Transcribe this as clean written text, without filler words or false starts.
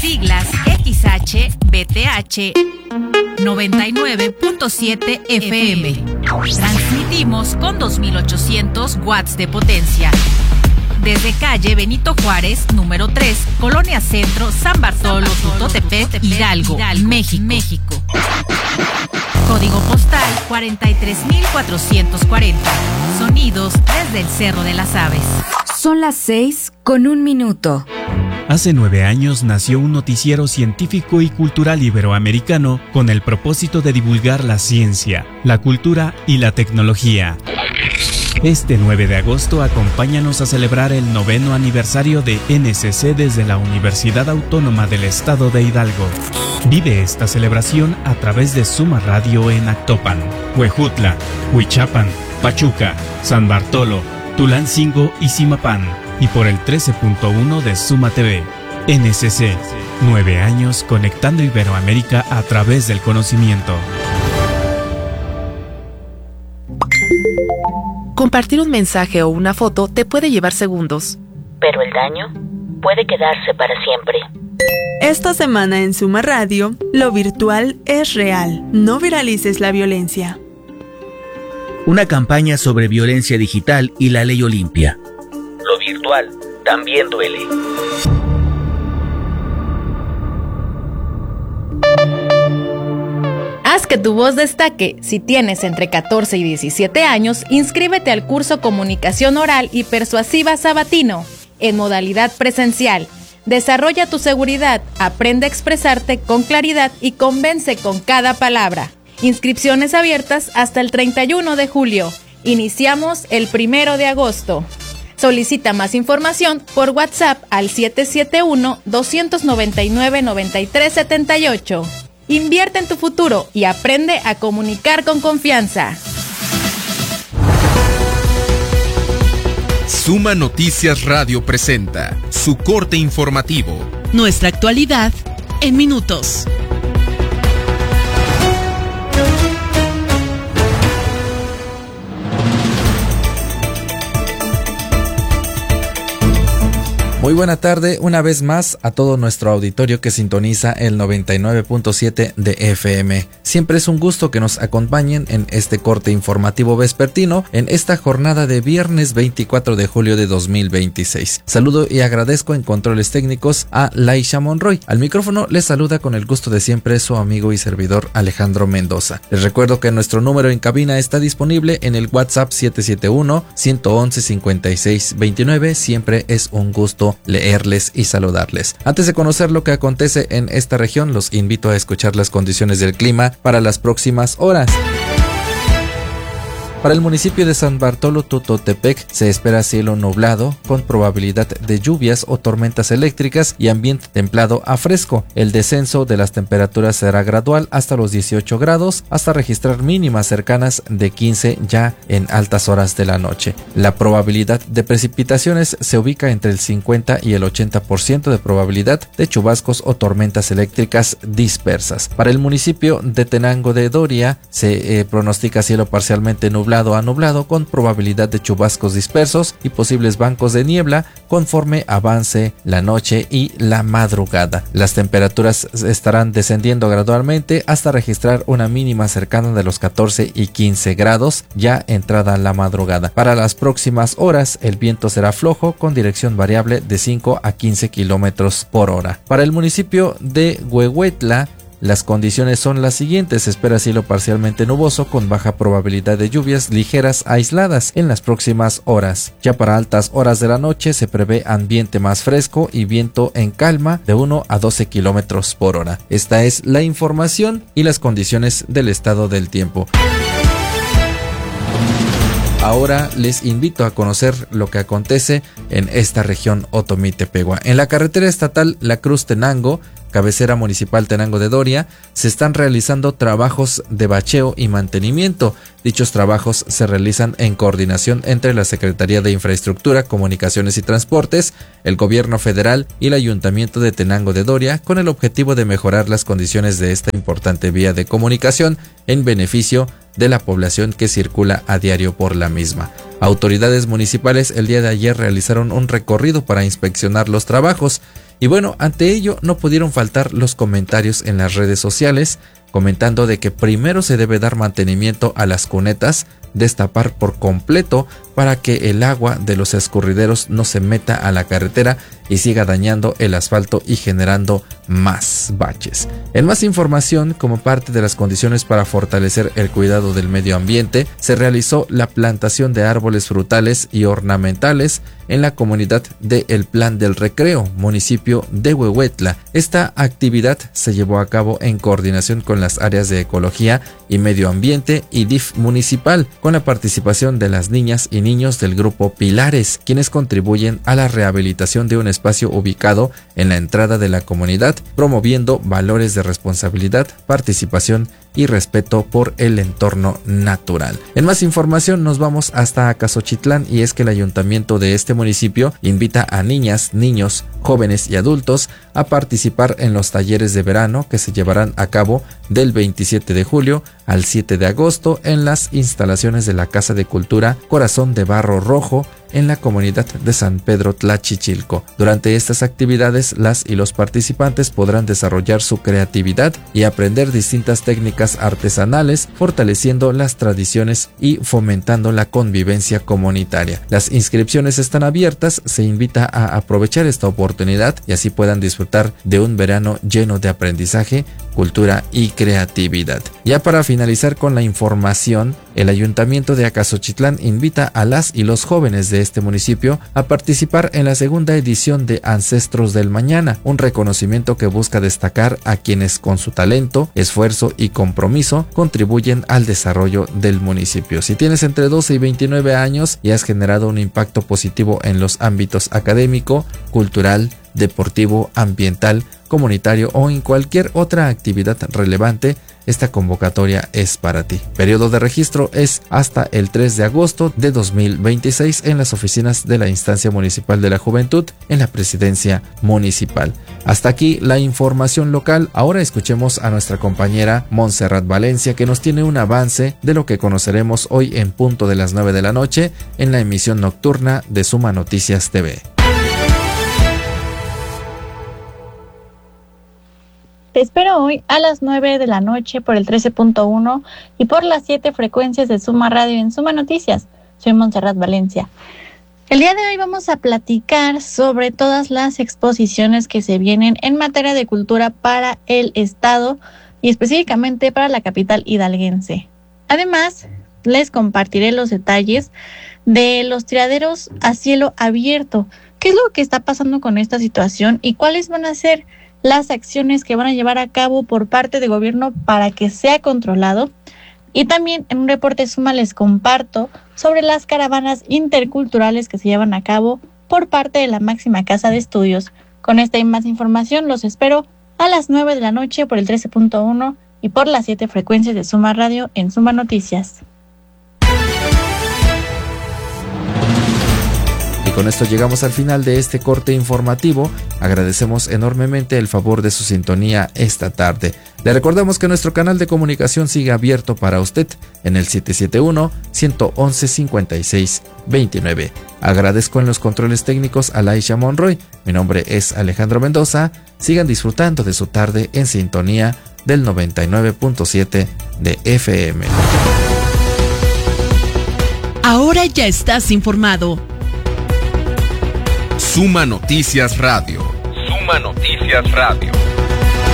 Siglas XHBTH 99.7 FM. Transmitimos con 2800 watts de potencia. Desde calle Benito Juárez, número 3, Colonia Centro, San Bartolo, Tutotepec, Hidalgo, México. Código postal 43440. Sonidos desde el Cerro de las Aves. Son las 6:01. Hace 9 años nació un noticiero científico y cultural iberoamericano con el propósito de divulgar la ciencia, la cultura y la tecnología. Este 9 de agosto acompáñanos a celebrar el 9º aniversario de NCC desde la Universidad Autónoma del Estado de Hidalgo. Vive esta celebración a través de Suma Radio en Actopan, Huejutla, Huichapan, Pachuca, San Bartolo, Tulancingo y Zimapán, y por el 13.1 de Suma TV. NCC, 9 años conectando Iberoamérica a través del conocimiento. Compartir un mensaje o una foto te puede llevar segundos, pero el daño puede quedarse para siempre. Esta semana en Suma Radio, lo virtual es real. No viralices la violencia. Una campaña sobre violencia digital y la ley Olimpia. Lo virtual también duele. Haz que tu voz destaque. Si tienes entre 14 y 17 años, inscríbete al curso Comunicación Oral y Persuasiva Sabatino, en modalidad presencial. Desarrolla tu seguridad, aprende a expresarte con claridad y convence con cada palabra. Inscripciones abiertas hasta el 31 de julio. Iniciamos el 1 de agosto. Solicita más información por WhatsApp al 771-299-9378. Invierte en tu futuro y aprende a comunicar con confianza. Suma Noticias Radio presenta su corte informativo. Nuestra actualidad en minutos. Muy buena tarde una vez más a todo nuestro auditorio que sintoniza el 99.7 de FM. Siempre es un gusto que nos acompañen en este corte informativo vespertino en esta jornada de viernes 24 de julio de 2026. Saludo y agradezco en controles técnicos a Laisha Monroy. Al micrófono les saluda con el gusto de siempre su amigo y servidor Alejandro Mendoza. Les recuerdo que nuestro número en cabina está disponible en el WhatsApp 771-111-5629. Siempre es un gusto leerles y saludarles. Antes de conocer lo que acontece en esta región, los invito a escuchar las condiciones del clima para las próximas horas. Para el municipio de San Bartolo, Tutotepec, se espera cielo nublado con probabilidad de lluvias o tormentas eléctricas y ambiente templado a fresco. El descenso de las temperaturas será gradual hasta los 18 grados, hasta registrar mínimas cercanas de 15 ya en altas horas de la noche. La probabilidad de precipitaciones se ubica entre el 50 y el 80% de probabilidad de chubascos o tormentas eléctricas dispersas. Para el municipio de Tenango de Doria, se pronostica cielo parcialmente nublado a nublado con probabilidad de chubascos dispersos y posibles bancos de niebla conforme avance la noche y la madrugada. Las temperaturas estarán descendiendo gradualmente hasta registrar una mínima cercana de los 14 y 15 grados ya entrada la madrugada. Para las próximas horas el viento será flojo con dirección variable de 5 a 15 kilómetros por hora. Para el municipio de Huehuetla, las condiciones son las siguientes: se espera cielo parcialmente nuboso con baja probabilidad de lluvias ligeras aisladas en las próximas horas. Ya para altas horas de la noche se prevé ambiente más fresco y viento en calma de 1 a 12 kilómetros por hora. Esta es la información y las condiciones del estado del tiempo. Ahora les invito a conocer lo que acontece en esta región Otomí-Tepehua. En la carretera estatal La Cruz-Tenango, cabecera municipal Tenango de Doria, se están realizando trabajos de bacheo y mantenimiento. Dichos trabajos se realizan en coordinación entre la Secretaría de Infraestructura, Comunicaciones y Transportes, el Gobierno Federal y el Ayuntamiento de Tenango de Doria, con el objetivo de mejorar las condiciones de esta importante vía de comunicación en beneficio de la población que circula a diario por la misma. Autoridades municipales el día de ayer realizaron un recorrido para inspeccionar los trabajos y bueno, ante ello no pudieron faltar los comentarios en las redes sociales comentando de que primero se debe dar mantenimiento a las cunetas, destapar por completo para que el agua de los escurrideros no se meta a la carretera y siga dañando el asfalto y generando más baches. En más información, como parte de las condiciones para fortalecer el cuidado del medio ambiente, se realizó la plantación de árboles frutales y ornamentales en la comunidad de El Plan del Recreo, municipio de Huehuetla. Esta actividad se llevó a cabo en coordinación con las áreas de ecología y medio ambiente y DIF municipal, con la participación de las niñas y niños del grupo Pilares, quienes contribuyen a la rehabilitación de un espacio ubicado en la entrada de la comunidad, promoviendo valores de responsabilidad, participación y respeto por el entorno natural. En más información nos vamos hasta Acasochitlán y es que el ayuntamiento de este municipio invita a niñas, niños, jóvenes y adultos a participar en los talleres de verano que se llevarán a cabo del 27 de julio al 7 de agosto en las instalaciones de la Casa de Cultura Corazón de Barro Rojo en la comunidad de San Pedro Tlachichilco. Durante estas actividades, las y los participantes podrán desarrollar su creatividad y aprender distintas técnicas artesanales, fortaleciendo las tradiciones y fomentando la convivencia comunitaria. Las inscripciones están abiertas, se invita a aprovechar esta oportunidad y así puedan disfrutar de un verano lleno de aprendizaje, cultura y creatividad. Ya para finalizar con la información, el Ayuntamiento de Acasochitlán invita a las y los jóvenes de este municipio a participar en la segunda edición de Ancestros del Mañana, un reconocimiento que busca destacar a quienes con su talento, esfuerzo y compromiso contribuyen al desarrollo del municipio. Si tienes entre 12 y 29 años y has generado un impacto positivo en los ámbitos académico, cultural, deportivo, ambiental, comunitario o en cualquier otra actividad relevante, esta convocatoria es para ti. Periodo de registro es hasta el 3 de agosto de 2026 en las oficinas de la Instancia Municipal de la Juventud en la Presidencia Municipal. Hasta aquí la información local. Ahora escuchemos a nuestra compañera Montserrat Valencia, que nos tiene un avance de lo que conoceremos hoy en punto de las 9 de la noche en la emisión nocturna de Suma Noticias TV. Te espero hoy a las 9 de la noche por el 13.1 y por las 7 frecuencias de Suma Radio en Suma Noticias. Soy Montserrat Valencia. El día de hoy vamos a platicar sobre todas las exposiciones que se vienen en materia de cultura para el estado y específicamente para la capital hidalguense. Además, les compartiré los detalles de los tiraderos a cielo abierto. ¿Qué es lo que está pasando con esta situación y cuáles van a ser las acciones que van a llevar a cabo por parte del gobierno para que sea controlado? Y también en un reporte Suma les comparto sobre las caravanas interculturales que se llevan a cabo por parte de la máxima casa de estudios. Con esta y más información los espero a las 9 de la noche por el 13.1 y por las 7 frecuencias de Suma Radio en Suma Noticias. Y con esto llegamos al final de este corte informativo. Agradecemos enormemente el favor de su sintonía esta tarde. Le recordamos que nuestro canal de comunicación sigue abierto para usted en el 771-111-5629. Agradezco en los controles técnicos a Laisha Monroy. Mi nombre es Alejandro Mendoza. Sigan disfrutando de su tarde en sintonía del 99.7 de FM. Ahora ya estás informado. Suma Noticias Radio. Suma Noticias Radio.